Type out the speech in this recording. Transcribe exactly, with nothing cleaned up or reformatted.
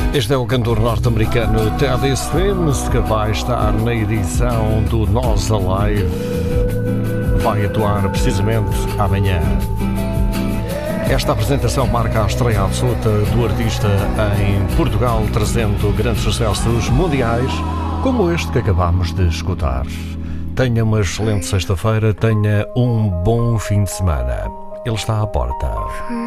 Este é o cantor norte-americano Teddy Swims, que vai estar na edição do Nós Alive. Vai atuar precisamente amanhã. Esta apresentação marca a estreia absoluta do artista em Portugal, trazendo grandes sucessos mundiais, como este que acabamos de escutar. Tenha uma excelente sexta-feira, tenha um bom fim de semana. Ele está à porta.